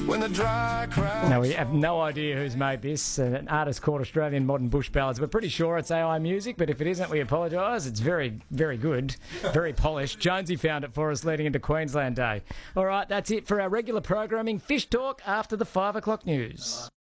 when the dry crowd... Now, we have no idea who's made this. An artist called Australian Modern Bush Ballads. We're pretty sure it's AI music, but if it isn't, we apologise. It's very, very good, very polished. Jonesy found it for us leading into Queensland Day. All right, that's it for our regular programming. Fish Talk after the 5 o'clock news.